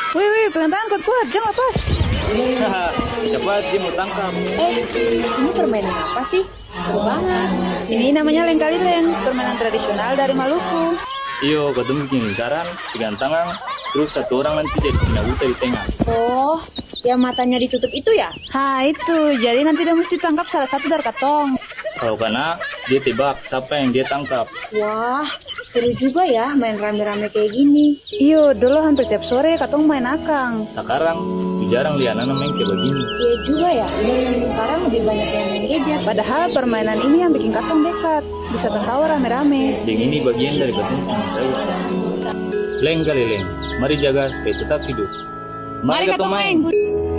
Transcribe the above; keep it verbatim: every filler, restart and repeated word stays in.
Wih, wih, pengen tangkap kuat, jangan lepas. Cepat dia mau tangkap. Eh, ini permainan apa sih? Seru banget. Ini namanya leng-kali-leng, permainan tradisional dari Maluku. Iyo, ketemu bikin lingkaran, pegang tangan, terus satu orang nanti jadi kena buta di tengah. Oh, yang matanya ditutup itu ya? Ha, itu. Jadi nanti dia mesti tangkap salah satu dari katong. Kalau kena, dia tebak siapa yang dia tangkap. Wah, seru juga ya main rame-rame kayak gini. Iyo, dulu hampir tiap sore katong main akang. Sekarang, jarang lihat anak main kayak begini. Iya juga ya, sekarang lebih banyak yang main gadget. Padahal permainan ini yang bikin katong dekat. Bisa tertawa rame-rame. Dan ini bagian dari ketemu saya. Leng kali leng, mari jaga supaya tetap hidup. Mari katong main.